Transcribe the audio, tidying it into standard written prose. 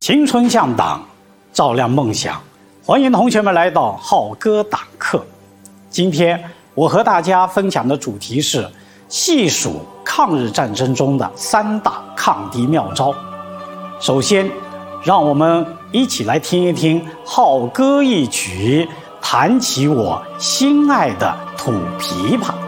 青春向党，照亮梦想。欢迎同学们来到浩哥党课。今天我和大家分享的主题是细数抗日战争中的3大抗敌妙招。首先，让我们一起来听一听浩哥一曲，弹起我心爱的土琵琶。